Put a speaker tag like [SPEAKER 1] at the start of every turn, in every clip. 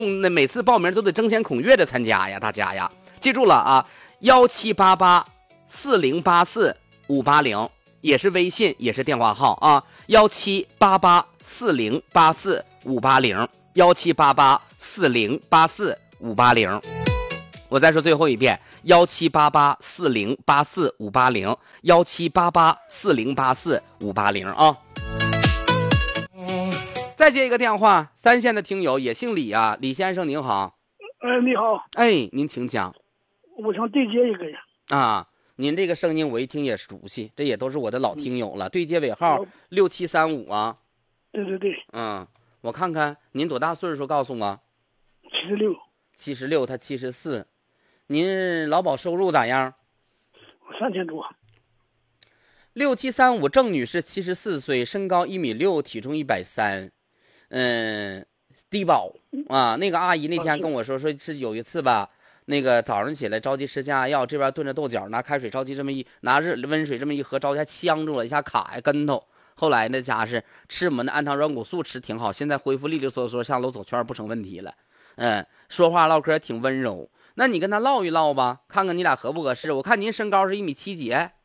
[SPEAKER 1] 那每次报名都得争先恐后的参加呀，大家呀，记住了啊，17884084-580也是微信，也是电话号啊，17884084-580，17884084-580。我再说最后一遍，17884084-580，17884084-580啊。再接一个电话，3线的听友也姓李啊，李先生您好。
[SPEAKER 2] 你好。
[SPEAKER 1] 您请讲。
[SPEAKER 2] 我想对接一个人
[SPEAKER 1] 啊，您这个声音我一听也熟悉，这也都是我的老听友了。对接尾号6735啊。
[SPEAKER 2] 对对对。
[SPEAKER 1] 我看看您多大岁数，告诉我。
[SPEAKER 2] 76，
[SPEAKER 1] 他74。您劳保收入咋样
[SPEAKER 2] ？3000多。
[SPEAKER 1] 6735郑女士74岁，身高1.6米，体重130。低保啊。那个阿姨那天跟我说是有一次吧，那个早上起来着急吃降压药，这边炖着豆角，拿开水着急这么拿温水这么一喝，着急还呛住了一下，卡呀跟头。后来那家是吃我们的氨糖软骨素吃挺好，现在恢复利利索索，下楼走圈不成问题了。说话唠嗑挺温柔。那你跟他唠一唠吧，看看你俩合不合适。我看您身高是1.7米几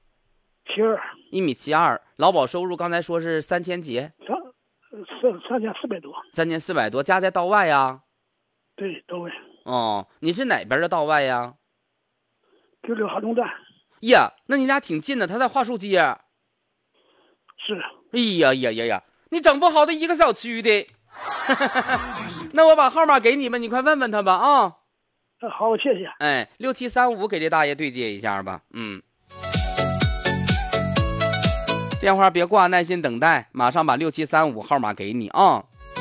[SPEAKER 1] ？1.72米。劳保收入刚才说是3000几
[SPEAKER 2] ？3400多。
[SPEAKER 1] 3400多，家在道外呀？
[SPEAKER 2] 对，道外。
[SPEAKER 1] 你是哪边的道外呀？
[SPEAKER 2] 就这哈中站。
[SPEAKER 1] 呀，那你俩挺近的，他在桦树街。
[SPEAKER 2] 是。
[SPEAKER 1] 哎呀，你整不好的一个小区的。那我把号码给你们，你快问问他吧啊。
[SPEAKER 2] 好，谢谢。
[SPEAKER 1] 6735给这大爷对接一下吧。电话别挂，耐心等待，马上把6735号码给你啊。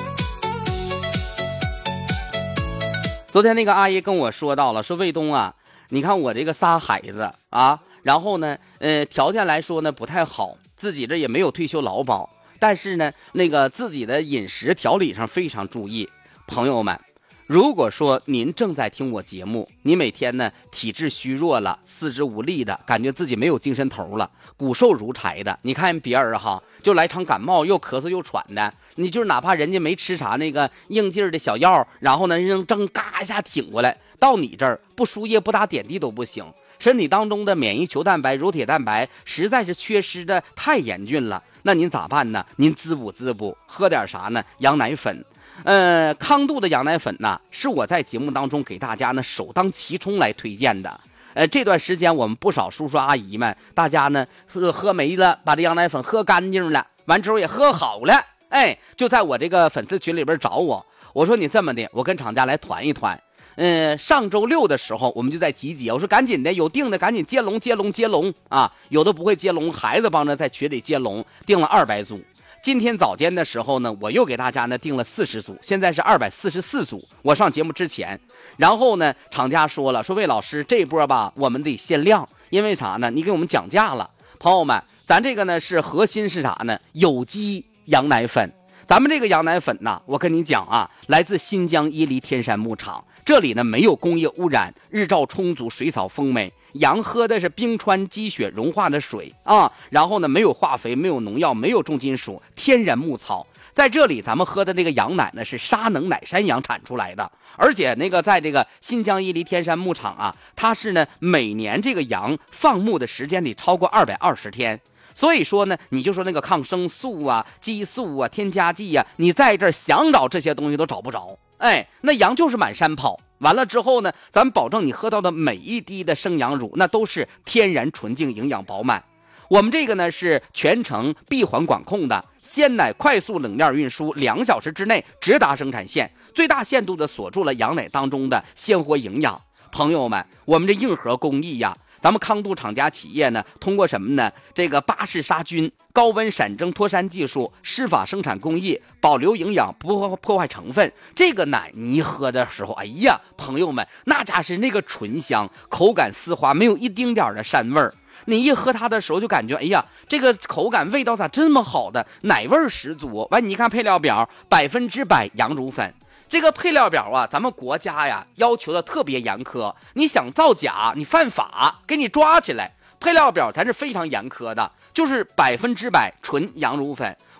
[SPEAKER 1] 昨天那个阿姨跟我说到了，说卫东啊，你看我这个仨孩子啊，然后呢条件来说呢不太好，自己这也没有退休劳保，但是呢那个自己的饮食调理上非常注意。朋友们，如果说您正在听我节目，你每天呢体质虚弱了，四肢无力的，感觉自己没有精神头了，骨瘦如柴的，你看别人哈就来场感冒又咳嗽又喘的，你就是哪怕人家没吃啥那个应劲儿的小药，然后呢扔嘎一下挺过来，到你这儿不输液不打点滴都不行，身体当中的免疫球蛋白、乳铁蛋白实在是缺失的太严峻了，那您咋办呢？您滋补，喝点啥呢？羊奶粉。康度的羊奶粉呢，是我在节目当中给大家呢首当其冲来推荐的。这段时间我们不少叔叔阿姨们，大家呢喝没了，把这羊奶粉喝干净了，完之后也喝好了，就在我这个粉丝群里边找我，我说你这么的，我跟厂家来团一团。上周六的时候我们就在集结，我说赶紧的，有订的赶紧接龙啊，有的不会接龙，孩子帮着在群里接龙，订了200组。今天早间的时候呢，我又给大家呢订了40组，现在是244组。我上节目之前，然后呢，厂家说了，说魏老师这波吧，我们得限量，因为啥呢？你给我们讲价了，朋友们，咱这个呢是核心是啥呢？有机羊奶粉。咱们这个羊奶粉呢，我跟你讲啊，来自新疆伊犁天山牧场，这里呢没有工业污染，日照充足，水草丰美。羊喝的是冰川积雪融化的水啊，然后呢没有化肥，没有农药，没有重金属，天然牧草。在这里咱们喝的那个羊奶呢是沙能奶山羊产出来的，而且那个在这个新疆伊犁天山牧场啊，它是呢每年这个羊放牧的时间得超过220天。所以说呢，你就说那个抗生素啊、激素啊、添加剂啊，你在这儿想找这些东西都找不着。那羊就是满山跑。完了之后呢，咱保证你喝到的每一滴的生羊乳，那都是天然纯净、营养饱满。我们这个呢是全程闭环管控的，鲜奶快速冷链运输，2小时之内直达生产线，最大限度的锁住了羊奶当中的鲜活营养。朋友们，我们这硬核工艺呀，咱们康度厂家企业呢，通过什么呢？这个巴氏杀菌、高温闪蒸脱山技术、湿法生产工艺，保留营养，不破坏成分。这个奶你喝的时候，哎呀，朋友们，那家是那个醇香，口感丝滑，没有一丁点的膻味儿。你一喝它的时候就感觉，哎呀，这个口感味道咋这么好的，奶味十足。完，你一看配料表，100%羊乳粉。这个配料表啊，咱们国家呀要求的特别严苛，你想造假，你犯法，给你抓起来。配料表咱是非常严苛的，就是100%纯羊乳粉。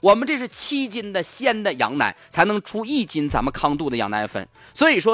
[SPEAKER 1] 我们这是7斤的鲜的羊奶才能出1斤咱们康度的羊奶粉，所以说